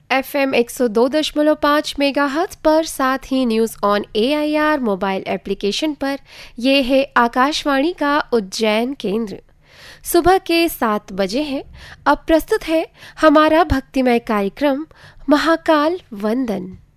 FM 102.5 megahertz पर, साथ ही news on AIR mobile application पर। ये है आकाशवाणी का उज्जैन केंद्र। सुबह के 7 बजे हैं। अब प्रस्तुत है हमारा भक्तिमय कार्यक्रम महाकाल वंदन।